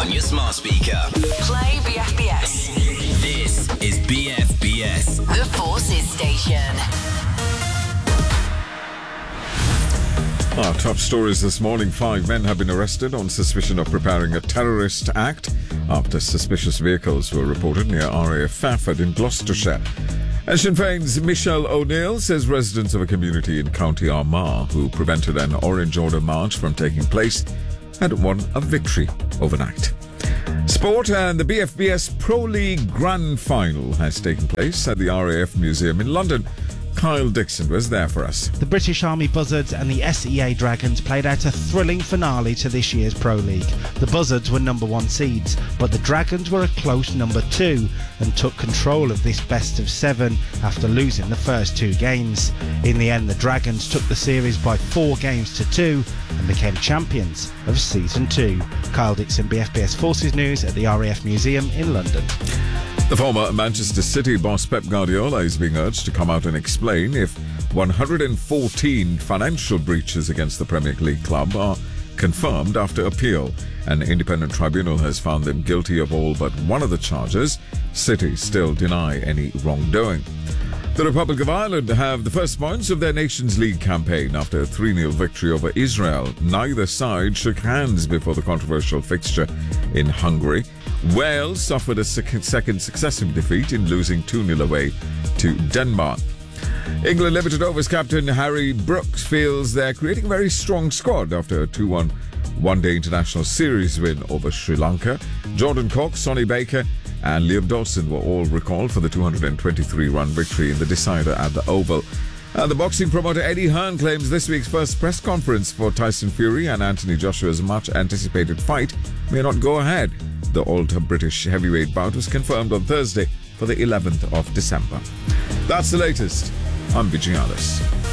on your smart speaker. Play BFBS. This is BFBS. The Forces Station. Our top stories this morning. 5 men have been arrested on suspicion of preparing a terrorist act after suspicious vehicles were reported near RAF Fafford in Gloucestershire. And Sinn Féin's Michelle O'Neill says residents of a community in County Armagh who prevented an Orange Order march from taking place had won a victory overnight. Sport and the BFBS Pro League Grand Final has taken place at the RAF Museum in London. Kyle Dixon was there for us. The British Army Buzzards and the SEA Dragons played out a thrilling finale to this year's Pro League. The Buzzards were number 1 seeds, but the Dragons were a close number 2 and took control of this best of 7 after losing the first 2 games. In the end, the Dragons took the series by 4 games to 2 and became champions of Season 2. Kyle Dixon, BFBS Forces News at the RAF Museum in London. The former Manchester City boss Pep Guardiola is being urged to come out and explain if 114 financial breaches against the Premier League club are confirmed after appeal. An independent tribunal has found them guilty of all but one of the charges. City still deny any wrongdoing. The Republic of Ireland have the first points of their Nations League campaign after a 3-0 victory over Israel. Neither side shook hands before the controversial fixture in Hungary. Wales suffered a second successive defeat in losing 2-0 away to Denmark. England Limited Overs captain Harry Brooks feels they're creating a very strong squad after a 2-1 one-day international series win over Sri Lanka. Jordan Cox, Sonny Baker and Liam Dawson were all recalled for the 223-run victory in the decider at the Oval. And the boxing promoter Eddie Hearn claims this week's first press conference for Tyson Fury and Anthony Joshua's much-anticipated fight may not go ahead. The old British heavyweight bout was confirmed on Thursday for the 11th of December. That's the latest. I'm Vijay Alice.